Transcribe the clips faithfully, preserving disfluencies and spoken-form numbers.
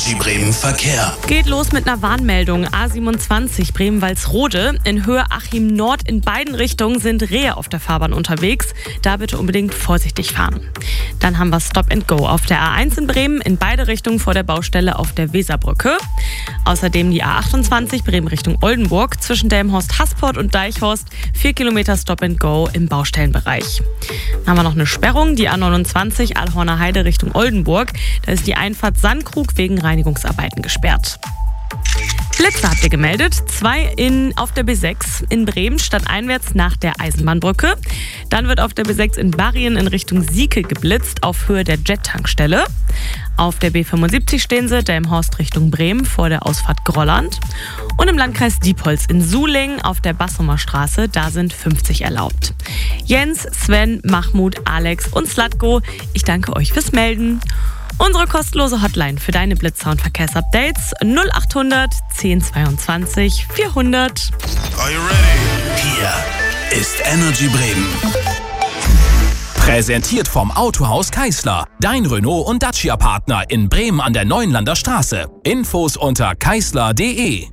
Energy Bremen Verkehr. Geht los mit einer Warnmeldung. A siebenundzwanzig Bremen-Walsrode in Höhe Achim Nord. In beiden Richtungen sind Rehe auf der Fahrbahn unterwegs. Da bitte unbedingt vorsichtig fahren. Dann haben wir Stop and Go auf der A eins in Bremen, in beide Richtungen vor der Baustelle auf der Weserbrücke. Außerdem die A achtundzwanzig Bremen Richtung Oldenburg zwischen Delmenhorst-Hasport und Deichhorst. Vier Kilometer Stop and Go im Baustellenbereich. Dann haben wir noch eine Sperrung, die A neunundzwanzig Alhorner Heide Richtung Oldenburg. Da ist die Einfahrt Sandkrug wegen Reinigungsarbeiten gesperrt. Blitze habt ihr gemeldet. Zwei in, auf der B sechs in Bremen stadteinwärts nach der Eisenbahnbrücke. Dann wird auf der B sechs in Barrien in Richtung Sieke geblitzt auf Höhe der Jet-Tankstelle. Auf der B fünfundsiebzig stehen sie, Delmenhorst Richtung Bremen vor der Ausfahrt Grolland. Und im Landkreis Diepholz in Suling auf der Bassumer Straße, da sind fünfzig erlaubt. Jens, Sven, Mahmoud, Alex und Slatko, ich danke euch fürs Melden. Unsere kostenlose Hotline für deine Blitzer und Verkehrsupdates null achthundert zehn zweiundzwanzig vierhundert. Are you ready? Hier ist Energy Bremen. Präsentiert vom Autohaus Keisler. Dein Renault- und Dacia-Partner in Bremen an der Neuenlander Straße. Infos unter keisler punkt de.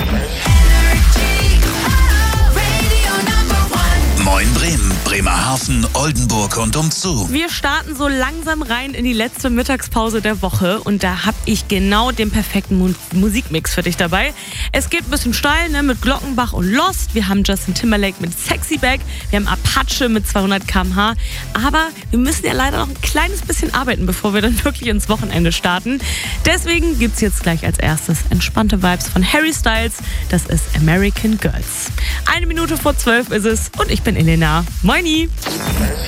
Moin Bremen, Bremerhaven, Oldenburg und umzu. Wir starten so langsam rein in die letzte Mittagspause der Woche und da habe ich genau den perfekten Mu- Musikmix für dich dabei. Es geht ein bisschen steil, ne, mit Glockenbach und Lost. Wir haben Justin Timberlake mit Sexy Back. Wir haben Apache mit zweihundert Kilometer pro Stunde. Aber wir müssen ja leider noch ein kleines bisschen arbeiten, bevor wir dann wirklich ins Wochenende starten. Deswegen gibt's jetzt gleich als erstes entspannte Vibes von Harry Styles. Das ist American Girls. Eine Minute vor zwölf ist es und ich bin Elena. Moini!